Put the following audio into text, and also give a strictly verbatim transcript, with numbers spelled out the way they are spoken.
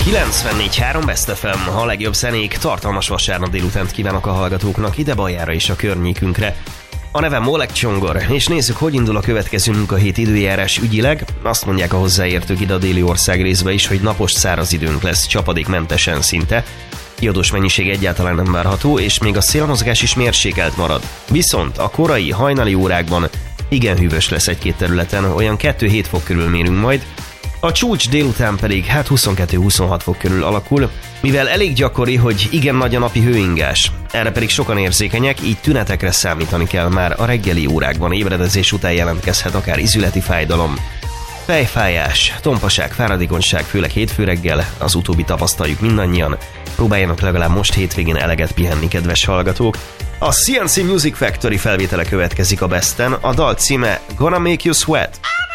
kilencvennégy három Best ef em, a legjobb zenék, tartalmas vasárnap délutánt kívánok a hallgatóknak ide Bajára és a környékünkre. A nevem Molek Csongor, és nézzük, hogy indul a következő munkahét időjárás ügyileg. Azt mondják a hozzáértők ide a déli ország részbe is, hogy napos száraz időnk lesz, csapadékmentesen szinte. Iodós mennyiség egyáltalán nem várható, és még a szélmozgás is mérsékelt marad. Viszont a korai, hajnali órákban igen hűvös lesz egy-két területen, olyan kettő-hét fok körül mérünk majd. A csúcs délután pedig hát huszonkettő-huszonhat fok körül alakul, mivel elég gyakori, hogy igen nagy a napi hőingás. Erre pedig sokan érzékenyek, így tünetekre számítani kell már a reggeli órákban, ébredezés után jelentkezhet akár izületi fájdalom. Fejfájás, tompaság, fáradékonyság, főleg hétfő reggel, az utóbbi tapasztaljuk mindannyian. Próbáljanak legalább most hétvégén eleget pihenni, kedves hallgatók. A cé en cé Music Factory felvétele következik a Besten, a dal címe Gonna Make You Sweat.